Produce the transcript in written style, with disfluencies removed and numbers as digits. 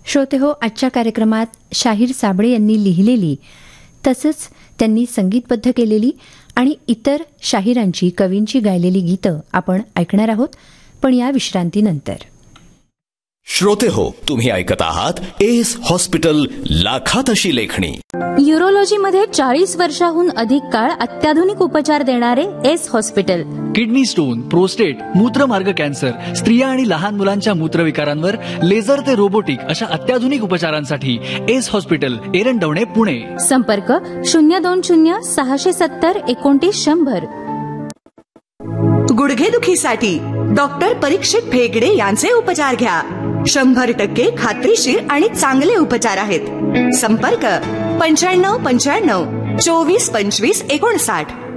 श्रोतेहो, आजच्या कार्यक्रमात शाहीर साबळे यांनी लिहिलेली तसंच त्यांनी संगीतबद्ध केलेली आणि इतर शाहिरांची, कवींची गायलेली गीतं आपण ऐकणार आहोत, पण या विश्रांतीनंतर. श्रोते हो, तुम्ही ऐकत आहात एस हॉस्पिटल, लाखात अशी लेखणी. यूरोलॉजीमध्ये 40 वर्षाहून अधिक काळ अत्याधुनिक उपचार देणारे S hospital. Kidney stone, prostate, मूत्रमार्ग cancer, स्त्रिया आणि लहान मुलांच्या मूत्रविकारांवर लेझर ते रोबोटिक अशा अत्याधुनिक उपचारांसाठी एस हॉस्पिटल, एरंडवणे, पुणे. संपर्क 020 670 29 100. गुडघेदुखीसाठी डॉक्टर परीक्षित भेगडे यांचे उपचार घ्या. 100% खात्रीशीर आणि चांगले उपचार आहेत. संपर्क 95 95 24 25 59.